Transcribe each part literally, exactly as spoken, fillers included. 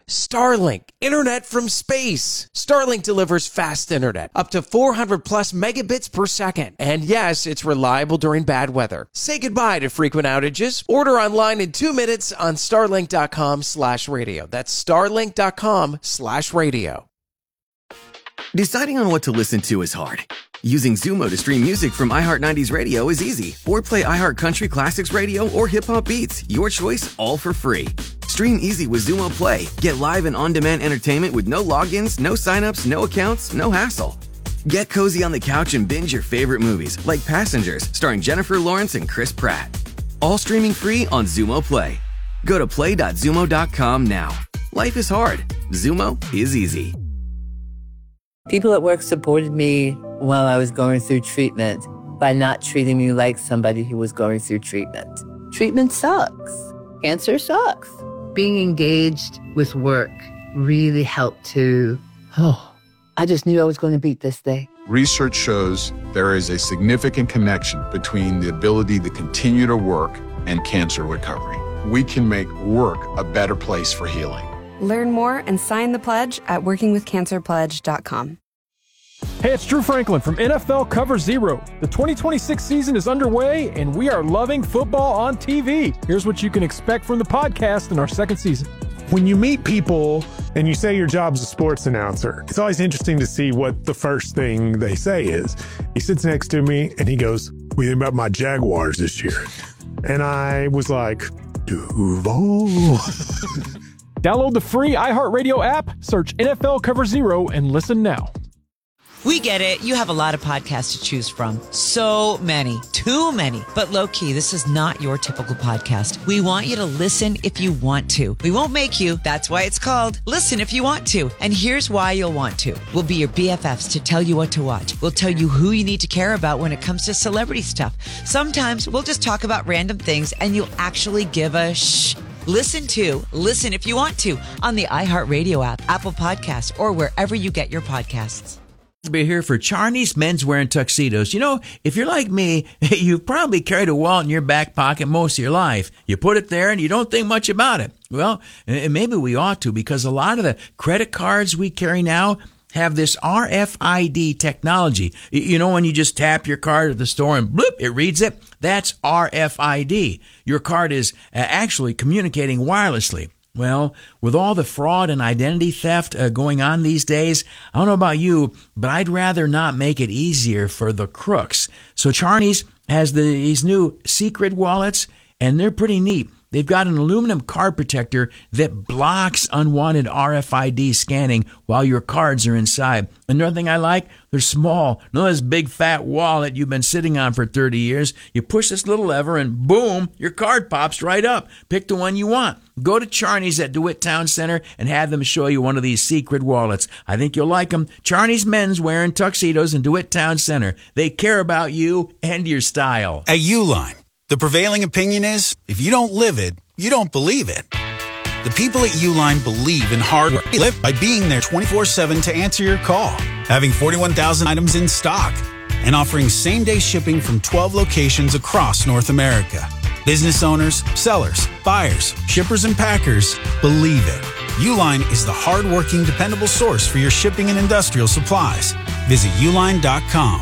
Starlink, internet from space. Starlink delivers fast internet, up to four hundred plus megabits per second. And yes, it's reliable during bad weather. Say goodbye to frequent outages. Order online in two minutes on starlink.com slash radio. That's starlink.com slash radio. Deciding on what to listen to is hard. Using Zumo to stream music from iHeart nineties Radio is easy. Or play iHeart Country Classics Radio or Hip Hop Beats. Your choice, all for free. Stream easy with Zumo Play. Get live and on-demand entertainment with no logins, no signups, no accounts, no hassle. Get cozy on the couch and binge your favorite movies, like Passengers, starring Jennifer Lawrence and Chris Pratt. All streaming free on Zumo Play. Go to play dot zumo dot com now. Life is hard. Zumo is easy. People at work supported me while I was going through treatment by not treating me like somebody who was going through treatment. Treatment sucks. Cancer sucks. Being engaged with work really helped to, oh, I just knew I was going to beat this thing. Research shows there is a significant connection between the ability to continue to work and cancer recovery. We can make work a better place for healing. Learn more and sign the pledge at working with cancer pledge dot com. Hey, it's Drew Franklin from N F L Cover Zero. The twenty twenty-six season is underway, and we are loving football on T V. Here's what you can expect from the podcast in our second season. When you meet people and you say your job's a sports announcer, it's always interesting to see what the first thing they say is. He sits next to me, and he goes, "What do you think about my Jaguars this year?" And I was like, Duval. Download the free iHeartRadio app, search N F L Cover Zero, and listen now. We get it. You have a lot of podcasts to choose from. So many. Too many. But low-key, this is not your typical podcast. We want you to listen if you want to. We won't make you. That's why it's called Listen If You Want To. And here's why you'll want to. We'll be your B F Fs to tell you what to watch. We'll tell you who you need to care about when it comes to celebrity stuff. Sometimes we'll just talk about random things and you'll actually give a shh. Listen to Listen If You Want To on the iHeartRadio app, Apple Podcasts, or wherever you get your podcasts. Be here for Charney's Menswear and Tuxedos. You know, if you're like me, you've probably carried a wallet in your back pocket most of your life. You put it there and you don't think much about it. Well, maybe we ought to, because a lot of the credit cards we carry now have this R F I D technology. You know, when you just tap your card at the store and bloop, it reads it? That's R F I D. Your card is actually communicating wirelessly. Well, with all the fraud and identity theft uh, going on these days, I don't know about you, but I'd rather not make it easier for the crooks. So Charney's has the, these new secret wallets, and they're pretty neat. They've got an aluminum card protector that blocks unwanted R F I D scanning while your cards are inside. Another thing I like, they're small. Not this big fat wallet you've been sitting on for thirty years. You push this little lever and boom, your card pops right up. Pick the one you want. Go to Charney's at DeWitt Town Center and have them show you one of these secret wallets. I think you'll like them. Charney's Men's Wearing Tuxedos in DeWitt Town Center. They care about you and your style. At Uline, the prevailing opinion is, if you don't live it, you don't believe it. The people at Uline believe in hard work. They live by being there twenty-four seven to answer your call, having forty-one thousand items in stock, and offering same-day shipping from twelve locations across North America. Business owners, sellers, buyers, shippers, and packers believe it. Uline is the hard-working, dependable source for your shipping and industrial supplies. Visit uline dot com.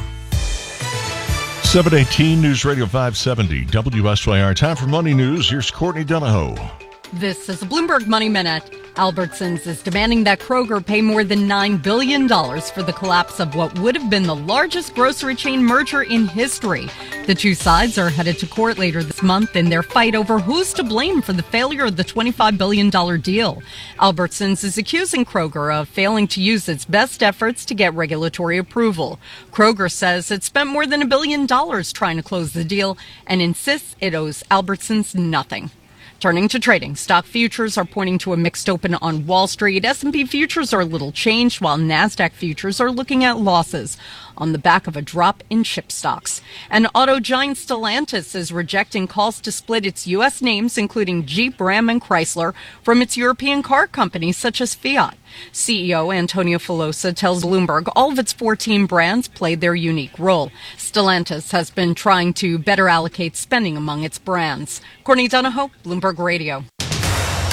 seven eighteen News Radio five seventy W S Y R. Time for Money News. Here's Courtney Donahoe. This is a Bloomberg Money Minute. Albertsons is demanding that Kroger pay more than nine billion dollars for the collapse of what would have been the largest grocery chain merger in history. The two sides are headed to court later this month in their fight over who's to blame for the failure of the twenty-five billion dollars deal. Albertsons is accusing Kroger of failing to use its best efforts to get regulatory approval. Kroger says it spent more than a billion dollars trying to close the deal and insists it owes Albertsons nothing. Turning to trading, stock futures are pointing to a mixed open on Wall Street. S and P futures are a little changed, while NASDAQ futures are looking at losses on the back of a drop in chip stocks. And auto giant Stellantis is rejecting calls to split its U S names, including Jeep, Ram, and Chrysler, from its European car companies such as Fiat. C E O Antonio Filosa tells Bloomberg all of its fourteen brands played their unique role. Stellantis has been trying to better allocate spending among its brands. Courtney Donahoe, Bloomberg Radio.